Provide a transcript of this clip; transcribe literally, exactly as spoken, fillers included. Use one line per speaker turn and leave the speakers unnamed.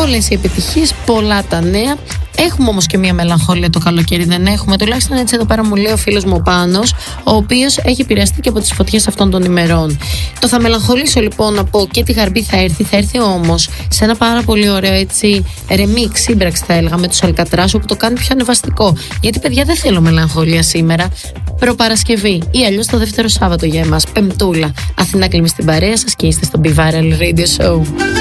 Πολλές οι επιτυχίες, πολλά τα νέα. Έχουμε όμως και μια μελαγχολία το καλοκαίρι, δεν έχουμε? Τουλάχιστον έτσι εδώ πέρα μου λέει ο φίλος μου ο Πάνος, ο οποίος έχει επηρεαστεί και από τις φωτιές αυτών των ημερών. Το θα μελαγχολήσω λοιπόν να πω και τη Γαρμπή θα έρθει, θα έρθει όμως σε ένα πάρα πολύ ωραίο έτσι ρεμίξ, σύμπραξη θα έλεγα, με τους Αλκατράς, όπου το κάνει πιο ανεβαστικό. Γιατί παιδιά δεν θέλω μελαγχολία σήμερα. Προπαρασκευή ή αλλιώς το δεύτερο Σάββατο για εμάς, Πεμπτούλα. Αθηνά Κλίμη στην παρέα σας και είστε στο Be Viral Radio Show.